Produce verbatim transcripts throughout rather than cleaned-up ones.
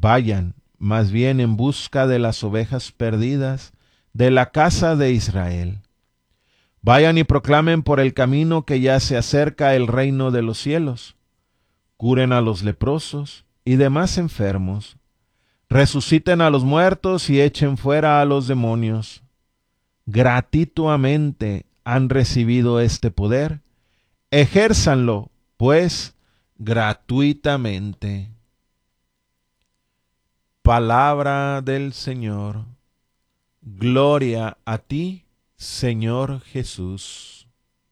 Vayan, más bien, en busca de las ovejas perdidas de la casa de Israel. Vayan y proclamen por el camino que ya se acerca el reino de los cielos. Curen a los leprosos y demás enfermos. Resuciten a los muertos y echen fuera a los demonios. Gratuitamente han recibido este poder. Ejérzanlo, pues, gratuitamente. Palabra del Señor. Gloria a ti, Señor Jesús.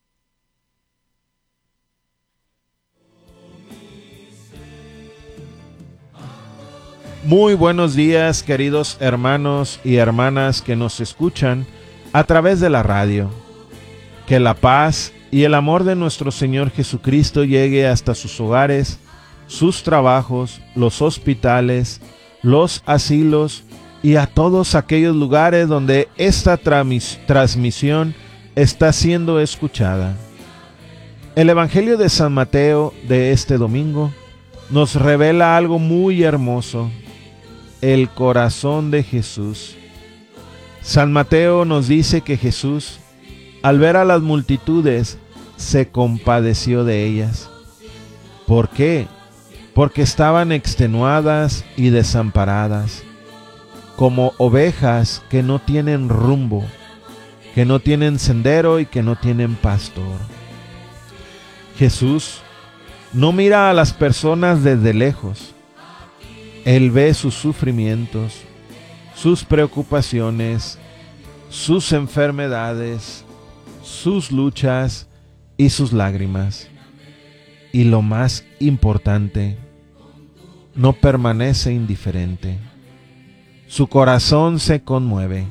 Muy buenos días, queridos hermanos y hermanas que nos escuchan a través de la radio. Que la paz y el amor de nuestro Señor Jesucristo llegue hasta sus hogares, sus trabajos, los hospitales, los asilos y a todos aquellos lugares donde esta tramis- transmisión está siendo escuchada. El Evangelio de San Mateo de este domingo nos revela algo muy hermoso: el corazón de Jesús. San Mateo nos dice que Jesús, al ver a las multitudes, se compadeció de ellas. ¿Por qué? Porque estaban extenuadas y desamparadas, como ovejas que no tienen rumbo, que no tienen sendero y que no tienen pastor. Jesús no mira a las personas desde lejos. Él ve sus sufrimientos, sus preocupaciones, sus enfermedades, sus luchas y sus lágrimas. Y lo más importante, no permanece indiferente. Su corazón se conmueve.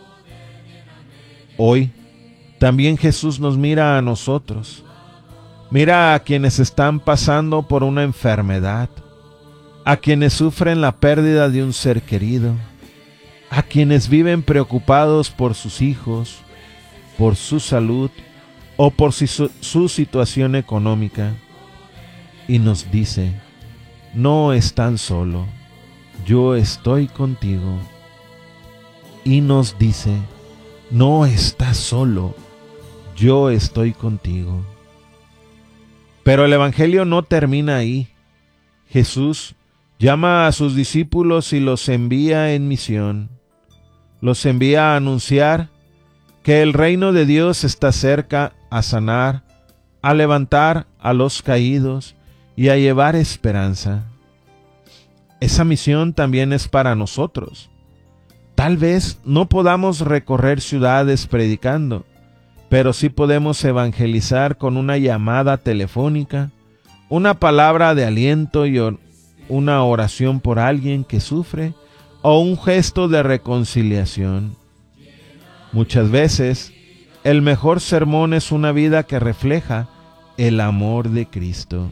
Hoy, también Jesús nos mira a nosotros. Mira a quienes están pasando por una enfermedad, a quienes sufren la pérdida de un ser querido, a quienes viven preocupados por sus hijos, por su salud o por su, su situación económica. Y nos dice: no están solo, yo estoy contigo. Y nos dice: no estás solo, yo estoy contigo. Pero el Evangelio no termina ahí. Jesús llama a sus discípulos y los envía en misión. Los envía a anunciar que el reino de Dios está cerca, a sanar, a levantar a los caídos y a llevar esperanza. Esa misión también es para nosotros. Tal vez no podamos recorrer ciudades predicando, pero sí podemos evangelizar con una llamada telefónica, una palabra de aliento y una oración por alguien que sufre o un gesto de reconciliación. Muchas veces, el mejor sermón es una vida que refleja el amor de Cristo.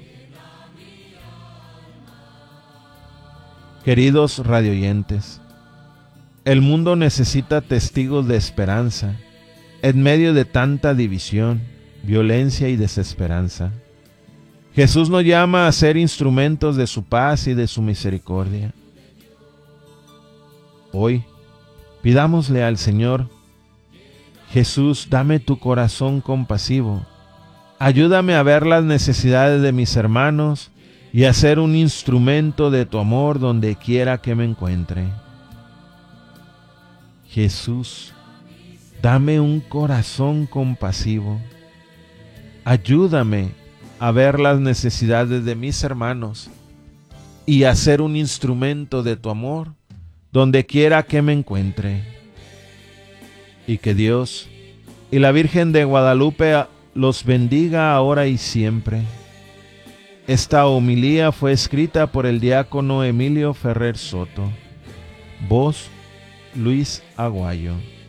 Queridos radioyentes, el mundo necesita testigos de esperanza en medio de tanta división, violencia y desesperanza. Jesús nos llama a ser instrumentos de su paz y de su misericordia. Hoy, pidámosle al Señor: Jesús, dame tu corazón compasivo. Ayúdame a ver las necesidades de mis hermanos y a ser un instrumento de tu amor donde quiera que me encuentre. Jesús, dame un corazón compasivo. Ayúdame a ver las necesidades de mis hermanos y a ser un instrumento de tu amor donde quiera que me encuentre. Y que Dios y la Virgen de Guadalupe los bendiga ahora y siempre. Esta homilía fue escrita por el diácono Emilio Ferrer Soto. Voz: Luis Aguayo.